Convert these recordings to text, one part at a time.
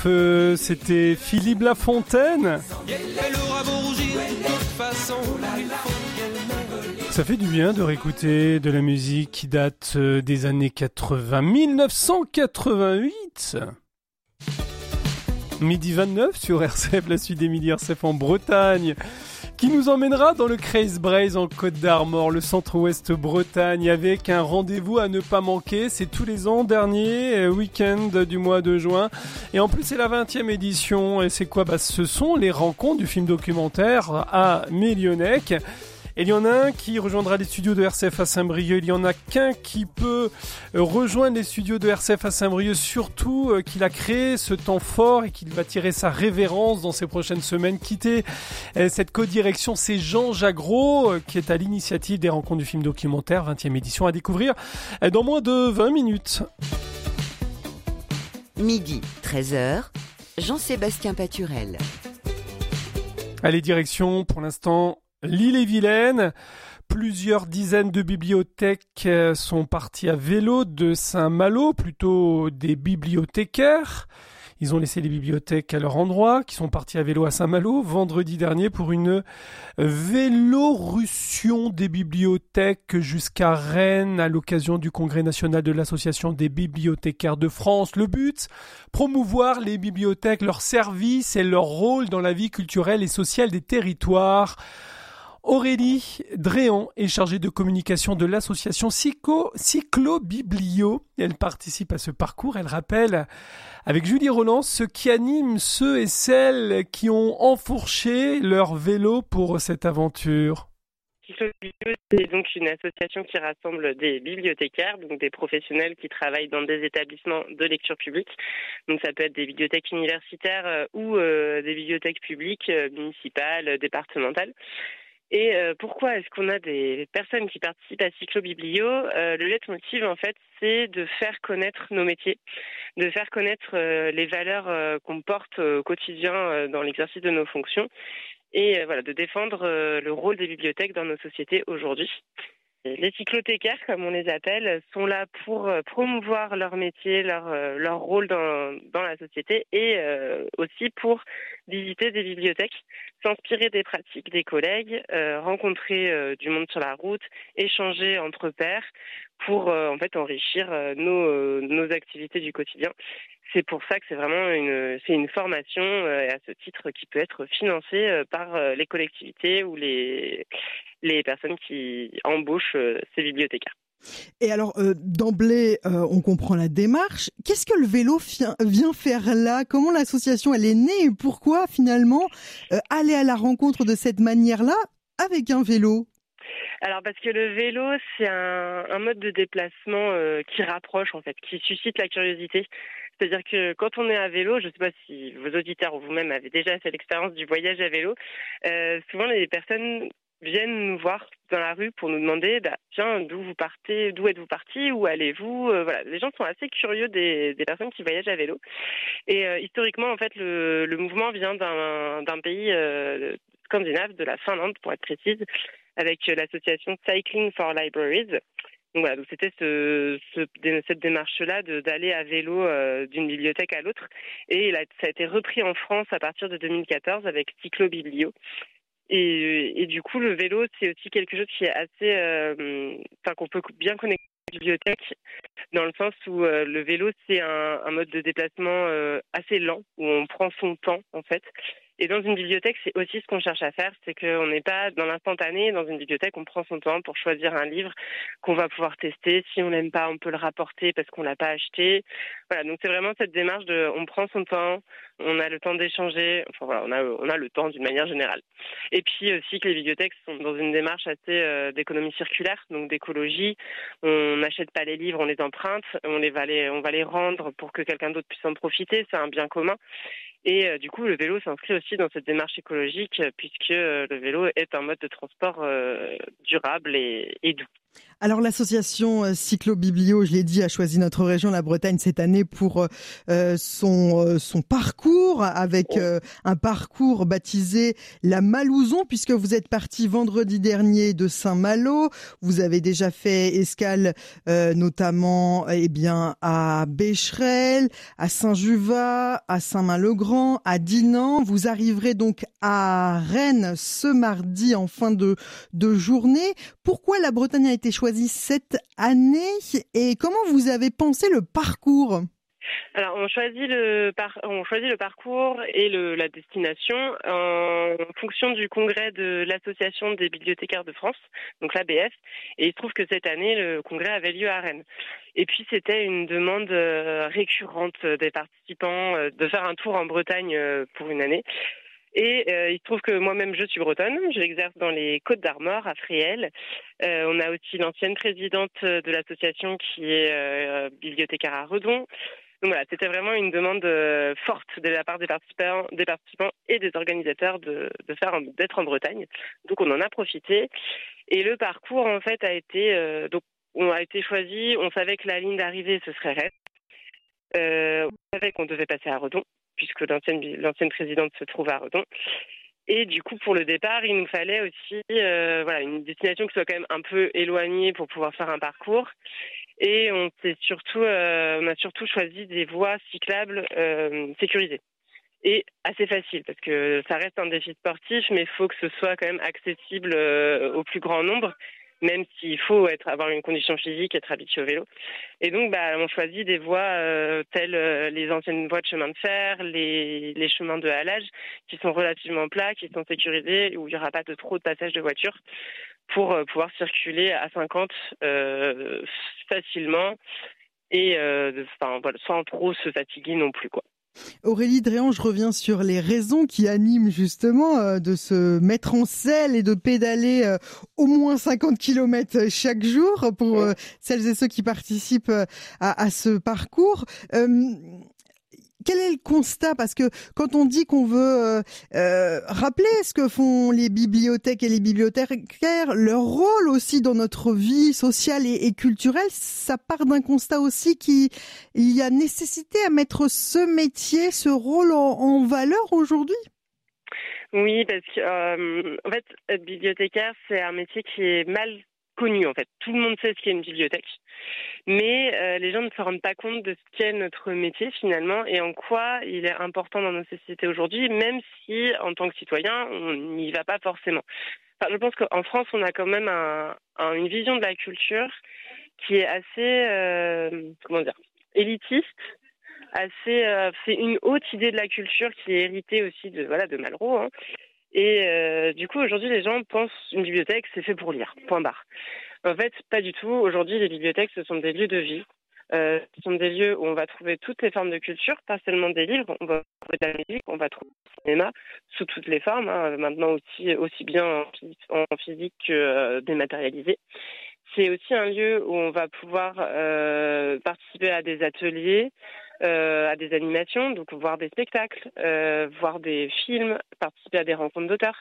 C'était Philippe Lafontaine. Ça fait du bien de réécouter de la musique qui date des années 80, 1988. Midi 29 sur RCF, la suite d'Émilie RCF en Bretagne, qui nous emmènera dans le Creuse-Braise en Côte d'Armor, le centre-ouest Bretagne, avec un rendez-vous à ne pas manquer. C'est tous les ans, dernier week-end du mois de juin. Et en plus, c'est la 20e édition. Et c'est quoi ? Ce sont les rencontres du film documentaire à Millionec. Et il y en a un qui rejoindra les studios de RCF à Saint-Brieuc. Il y en a qu'un qui peut rejoindre les studios de RCF à Saint-Brieuc, surtout qu'il a créé ce temps fort et qu'il va tirer sa révérence dans ces prochaines semaines. Quitter cette co-direction, c'est Jean Jagreau qui est à l'initiative des rencontres du film documentaire, 20e édition, à découvrir dans moins de 20 minutes. Midi, 13h, Jean-Sébastien Paturel. Allez, direction pour l'instant l'Ille-et-Vilaine. Plusieurs dizaines de bibliothéques sont parties à vélo de Saint-Malo, plutôt des bibliothécaires. Ils ont laissé les bibliothèques à leur endroit, qui sont partis à vélo à Saint-Malo vendredi dernier pour une vélorussion des bibliothèques jusqu'à Rennes à l'occasion du congrès national de l'association des bibliothécaires de France. Le but, promouvoir les bibliothèques, leurs services et leur rôle dans la vie culturelle et sociale des territoires. Aurélie Dréan est chargée de communication de l'association Cyclo-Biblio. Elle participe à ce parcours. Elle rappelle avec Julie Roland ce qui anime ceux et celles qui ont enfourché leur vélo pour cette aventure. Cyclo-Biblio, c'est donc une association qui rassemble des bibliothécaires, donc des professionnels qui travaillent dans des établissements de lecture publique. Donc ça peut être des bibliothèques universitaires ou des bibliothèques publiques, municipales, départementales. Et pourquoi est-ce qu'on a des personnes qui participent à Cyclo-Biblio ? Le leitmotiv, en fait, c'est de faire connaître nos métiers, de faire connaître les valeurs qu'on porte au quotidien dans l'exercice de nos fonctions et voilà, de défendre le rôle des bibliothèques dans nos sociétés aujourd'hui. Les cyclothécaires, comme on les appelle, sont là pour promouvoir leur métier, leur rôle dans la société et aussi pour visiter des bibliothèques, s'inspirer des pratiques des collègues, rencontrer du monde sur la route, échanger entre pairs pour en fait enrichir nos activités du quotidien. C'est pour ça que c'est vraiment une formation à ce titre qui peut être financée par les collectivités ou les personnes qui embauchent ces bibliothécaires. Et alors, d'emblée, on comprend la démarche. Qu'est-ce que le vélo vient faire là ? Comment l'association elle est née et pourquoi finalement aller à la rencontre de cette manière-là avec un vélo ? Alors parce que le vélo, c'est un mode de déplacement qui rapproche en fait, qui suscite la curiosité. C'est-à-dire que quand on est à vélo, je ne sais pas si vos auditeurs ou vous-même avez déjà fait l'expérience du voyage à vélo, souvent les personnes viennent nous voir dans la rue pour nous demander tiens, d'où êtes-vous partis, où allez-vous, voilà, les gens sont assez curieux des personnes qui voyagent à vélo. Et historiquement, en fait, le mouvement vient d'un pays scandinave, de la Finlande pour être précise, avec l'association Cycling for Libraries. Donc voilà, donc c'était cette démarche-là d'aller à vélo d'une bibliothèque à l'autre. Et ça a été repris en France à partir de 2014 avec Cyclo-Biblio. Et du coup, le vélo, c'est aussi quelque chose qui est assez... qu'on peut bien connecter à la bibliothèque, dans le sens où le vélo, c'est un mode de déplacement assez lent, où on prend son temps, en fait. Et dans une bibliothèque, c'est aussi ce qu'on cherche à faire, c'est qu'on n'est pas dans l'instantané. Dans une bibliothèque, on prend son temps pour choisir un livre qu'on va pouvoir tester. Si on l'aime pas, on peut le rapporter parce qu'on l'a pas acheté. Voilà, donc c'est vraiment cette démarche on prend son temps, on a le temps d'échanger. Enfin voilà, on a le temps d'une manière générale. Et puis aussi que les bibliothèques sont dans une démarche assez d'économie circulaire, donc d'écologie. On n'achète pas les livres, on les emprunte, on va les rendre pour que quelqu'un d'autre puisse en profiter. C'est un bien commun. Et du coup, le vélo s'inscrit aussi dans cette démarche écologique puisque le vélo est un mode de transport durable et doux. Alors l'association Cyclo-Biblio, je l'ai dit, a choisi notre région, la Bretagne, cette année pour son parcours, avec un parcours baptisé la Malouson, puisque vous êtes parti vendredi dernier de Saint-Malo. Vous avez déjà fait escale notamment à Becherel, à Saint-Juvat, à Saint-Main-le-Grand, à Dinan. Vous arriverez donc à Rennes ce mardi en fin de journée. Pourquoi la Bretagne a été choisie cette année et comment vous avez pensé le parcours? Alors, on choisit le parcours et la destination en fonction du congrès de l'Association des bibliothécaires de France, donc l'ABF, et il se trouve que cette année, le congrès avait lieu à Rennes. Et puis, c'était une demande récurrente des participants de faire un tour en Bretagne pour une année. Et il se trouve que moi-même, je suis bretonne. Je exerce dans les Côtes-d'Armor, à Fréhel. On a aussi l'ancienne présidente de l'association qui est bibliothécaire à Redon. Donc voilà, c'était vraiment une demande forte de la part des participants et des organisateurs d'être en Bretagne. Donc on en a profité. Et le parcours, en fait, a été choisi. On savait que la ligne d'arrivée, ce serait Rennes. On savait qu'on devait passer à Redon, puisque l'ancienne présidente se trouve à Redon. Et du coup, pour le départ, il nous fallait aussi une destination qui soit quand même un peu éloignée pour pouvoir faire un parcours. Et on a surtout choisi des voies cyclables sécurisées. Et assez faciles, parce que ça reste un défi sportif, mais il faut que ce soit quand même accessible au plus grand nombre, même s'il faut avoir une condition physique, être habitué au vélo. Et donc, on choisit des voies telles les anciennes voies de chemin de fer, les chemins de halage, qui sont relativement plats, qui sont sécurisés, où il n'y aura pas trop de passages de voitures, pour pouvoir circuler à 50 facilement et sans trop se fatiguer non plus, quoi. Aurélie Dréan, je reviens sur les raisons qui animent justement de se mettre en selle et de pédaler au moins 50 km chaque jour pour celles et ceux qui participent à ce parcours. Quel est le constat? Parce que quand on dit qu'on veut rappeler ce que font les bibliothèques et les bibliothécaires, leur rôle aussi dans notre vie sociale et culturelle, ça part d'un constat aussi qu'il y a nécessité à mettre ce métier, ce rôle en valeur aujourd'hui. Oui, parce que en fait, être bibliothécaire, c'est un métier qui est mal connu, en fait. Tout le monde sait ce qu'est une bibliothèque, mais les gens ne se rendent pas compte de ce qu'est notre métier finalement et en quoi il est important dans nos sociétés aujourd'hui, même si en tant que citoyen, on n'y va pas forcément. Enfin, je pense qu'en France, on a quand même une vision de la culture qui est assez, élitiste, c'est une haute idée de la culture qui est héritée aussi de Malraux, hein. Et du coup, aujourd'hui, les gens pensent une bibliothèque, c'est fait pour lire, point barre. En fait, pas du tout. Aujourd'hui, les bibliothèques, ce sont des lieux de vie. Ce sont des lieux où on va trouver toutes les formes de culture, pas seulement des livres. On va trouver de la musique, on va trouver du cinéma sous toutes les formes, hein, maintenant aussi bien en physique que dématérialisé. C'est aussi un lieu où on va pouvoir participer à des ateliers, à des animations, donc voir des spectacles, voir des films, participer à des rencontres d'auteurs,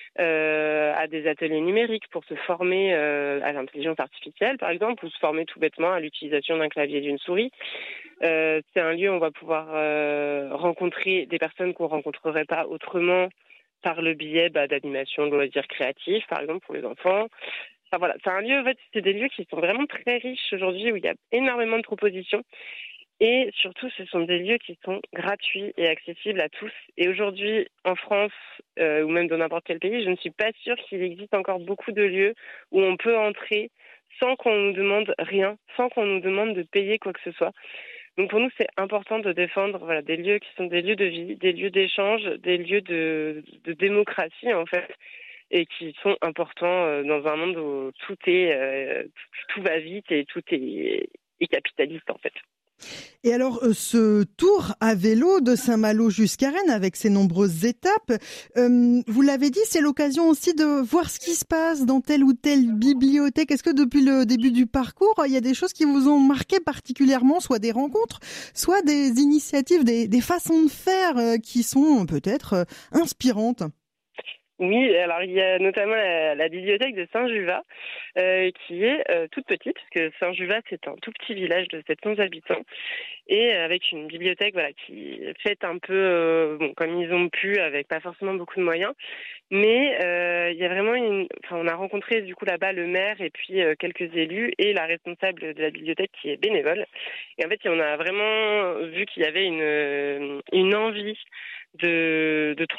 à des ateliers numériques pour se former à l'intelligence artificielle, par exemple, ou se former tout bêtement à l'utilisation d'un clavier et d'une souris. C'est un lieu où on va pouvoir rencontrer des personnes qu'on ne rencontrerait pas autrement par le biais d'animations de loisirs créatifs, par exemple, pour les enfants. Enfin, voilà, c'est un lieu, en fait, c'est des lieux qui sont vraiment très riches aujourd'hui, où il y a énormément de propositions. Et surtout, ce sont des lieux qui sont gratuits et accessibles à tous. Et aujourd'hui, en France, ou même dans n'importe quel pays, je ne suis pas sûre qu'il existe encore beaucoup de lieux où on peut entrer sans qu'on nous demande rien, sans qu'on nous demande de payer quoi que ce soit. Donc pour nous, c'est important de défendre des lieux qui sont des lieux de vie, des lieux d'échange, des lieux de démocratie, en fait, et qui sont importants dans un monde où tout va vite et tout est capitaliste, en fait. Et alors, ce tour à vélo de Saint-Malo jusqu'à Rennes, avec ses nombreuses étapes, vous l'avez dit, c'est l'occasion aussi de voir ce qui se passe dans telle ou telle bibliothèque. Est-ce que depuis le début du parcours, il y a des choses qui vous ont marqué particulièrement, soit des rencontres, soit des initiatives, des façons de faire qui sont peut-être inspirantes? Oui, alors il y a notamment la bibliothèque de Saint-Juvat, qui est toute petite, parce que Saint-Juvat, c'est un tout petit village de 700 habitants, et avec une bibliothèque qui est faite un peu comme ils ont pu, avec pas forcément beaucoup de moyens, mais il y a vraiment on a rencontré du coup là-bas le maire et puis quelques élus et la responsable de la bibliothèque qui est bénévole. Et en fait, on a vraiment vu qu'il y avait une envie de